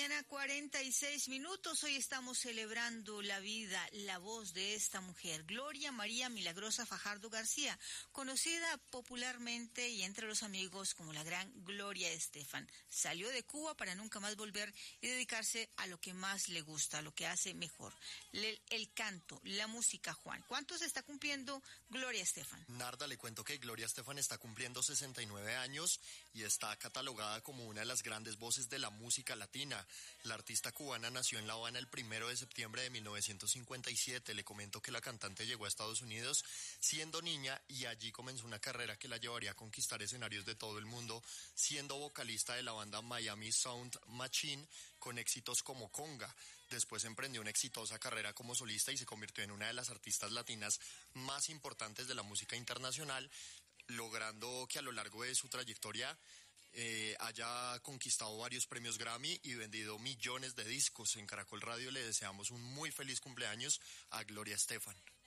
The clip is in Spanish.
mañana, 46 minutos. Hoy estamos celebrando la vida, la voz de esta mujer, Gloria María Milagrosa Fajardo García, conocida popularmente y entre los amigos como la gran Gloria Estefan. Salió de Cuba para nunca más volver y dedicarse a lo que más le gusta, a lo que hace mejor, el canto, la música. Juan, ¿cuántos está cumpliendo Gloria Estefan? Narda, le cuento que Gloria Estefan está cumpliendo 69 años y está catalogada como una de las grandes voces de la música latina. La artista cubana nació en La Habana el 1 de septiembre de 1957. Le comento que la cantante llegó a Estados Unidos siendo niña y allí comenzó una carrera que la llevaría a conquistar escenarios de todo el mundo, siendo vocalista de la banda Miami Sound Machine con éxitos como Conga. Después emprendió una exitosa carrera como solista y se convirtió en una de las artistas latinas más importantes de la música internacional, logrando que a lo largo de su trayectoria haya conquistado varios premios Grammy y vendido millones de discos. En Caracol Radio le deseamos un muy feliz cumpleaños a Gloria Estefan.